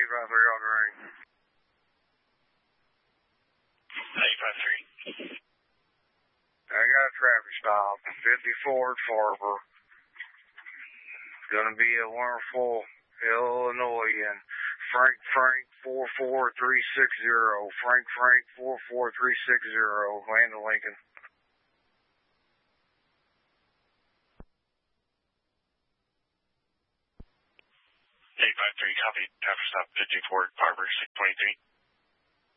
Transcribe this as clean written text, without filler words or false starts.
853 on the ring. 853. I got a traffic stop, 54 at Farber. Gonna be a wonderful Illinois and Frank 44360. Frank 44360. Land Lincoln. 853, copy. Traffic stop 54 at Farber 623.